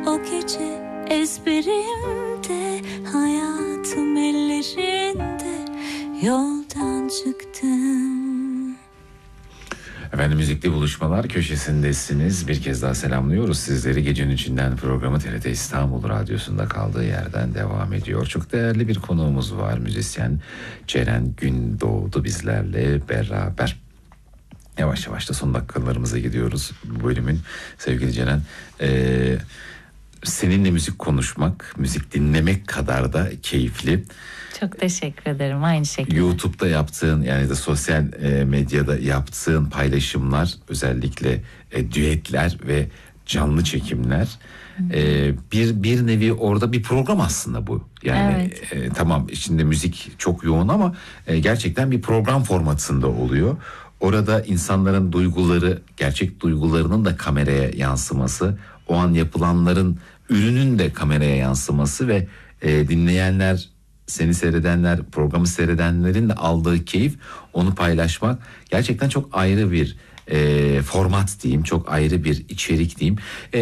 O gece ezberimde, hayatım ellerinde, yoldan çıktım. Efendim, müzikli buluşmalar köşesindesiniz. Bir kez daha selamlıyoruz sizleri. Gecenin içinden programı TRT İstanbul Radyosu'nda kaldığı yerden devam ediyor. Çok değerli bir konuğumuz var. Müzisyen Ceren Gündoğdu bizlerle beraber. Yavaş yavaş da son dakikalarımıza gidiyoruz bu bölümün. Sevgili Ceren, seninle müzik konuşmak, müzik dinlemek kadar da keyifli. Çok teşekkür ederim, aynı şekilde. YouTube'da yaptığın, yani de sosyal medyada yaptığın paylaşımlar, özellikle düetler ve canlı çekimler, bir nevi orada bir program aslında bu. Yani evet. Tamam, içinde müzik çok yoğun ama gerçekten bir program formatında oluyor. Orada insanların duyguları, gerçek duygularının da kameraya yansıması, o an yapılanların ürünün de kameraya yansıması ve dinleyenler, seni seyredenler, programı seyredenlerin de aldığı keyif, onu paylaşmak gerçekten çok ayrı bir format diyeyim, çok ayrı bir içerik diyeyim.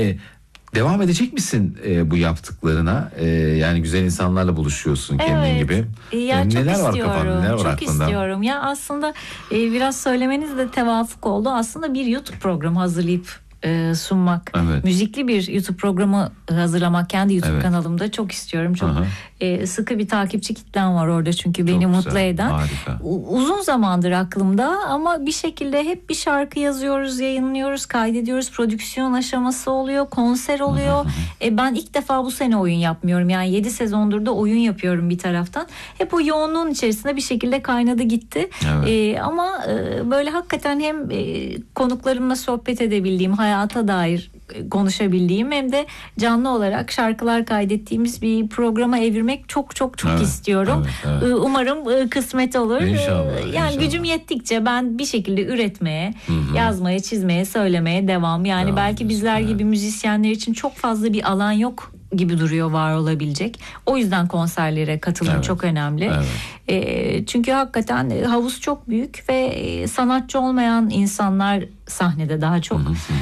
Devam edecek misin bu yaptıklarına? Yani güzel insanlarla buluşuyorsun, kendin gibi. Ya neler çok var istiyorum, kafanda, neler var çok aklında? istiyorum. Ya aslında biraz söylemeniz de tevafuk oldu. Aslında bir YouTube programı hazırlayıp sunmak, Evet. müzikli bir YouTube programı hazırlamak kendi YouTube Evet. kanalımda çok istiyorum. Çok sıkı bir takipçi kitlem var orada, çünkü beni Çok mutlu güzel, eden. harika. Uzun zamandır aklımda ama bir şekilde hep bir şarkı yazıyoruz, yayınlıyoruz, kaydediyoruz, prodüksiyon aşaması oluyor, konser oluyor. Ben ilk defa bu sene oyun yapmıyorum. Yani 7 sezondur da oyun yapıyorum bir taraftan. Hep o yoğunluğun içerisinde bir şekilde kaynadı gitti. Evet. Ama böyle hakikaten hem konuklarımla sohbet edebildiğim, hayata dair konuşabildiğim, hem de canlı olarak şarkılar kaydettiğimiz bir programa evirmek çok Evet, istiyorum. evet, evet. Umarım kısmet olur. İnşallah, Yani inşallah. gücüm yettikçe ben bir şekilde üretmeye, yazmaya, çizmeye, söylemeye devam. Yani Devam belki bizler ediyorsun, gibi müzisyenler için çok fazla bir alan yok gibi duruyor, var olabilecek. O yüzden konserlere katılım Evet, çok önemli. evet. Çünkü hakikaten havuz çok büyük ve sanatçı olmayan insanlar sahnede daha çok.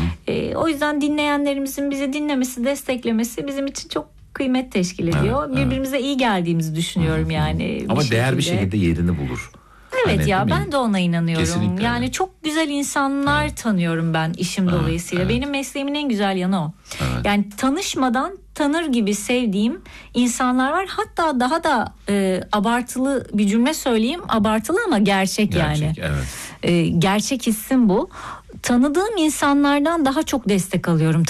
O yüzden dinleyenlerimizin bizi dinlemesi, desteklemesi bizim için çok kıymet teşkil ediyor. Evet, Birbirimize iyi geldiğimizi düşünüyorum yani. Ama değer bir şekilde yerini bulur. Evet, Hani, ya değil mi? ben de ona inanıyorum. Kesinlikle. Yani çok güzel insanlar tanıyorum ben işim dolayısıyla. evet. Benim mesleğimin en güzel yanı o. Evet. Yani tanışmadan tanır gibi sevdiğim insanlar var. Hatta daha da abartılı bir cümle söyleyeyim. Abartılı ama gerçek yani. Evet. Gerçek hissim bu. Tanıdığım insanlardan daha çok destek alıyorum